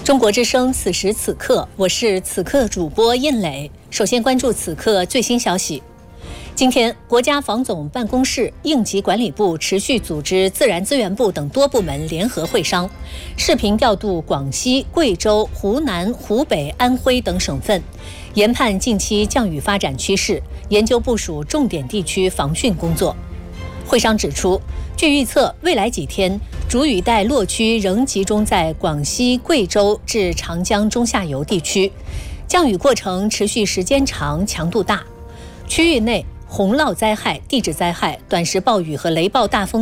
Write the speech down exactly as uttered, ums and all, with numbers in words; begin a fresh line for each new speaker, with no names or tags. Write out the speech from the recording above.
中国之声，此时此刻，我是此刻主播印磊。首先关注此刻最新消息。今天，国家防总办公室、应急管理部持续组织自然资源部等多部门联合会商，视频调度广西、贵州、湖南、湖北、安徽等省份，研判近期降雨发展趋势，研究部署重点地区防汛工作。会商指出，据预测，未来几天主雨带落区仍集中在广西、贵州至长江中下游地区，降雨过程持续时间长、强度大，区域内洪涝灾害、地质灾害、短时暴雨和雷暴大风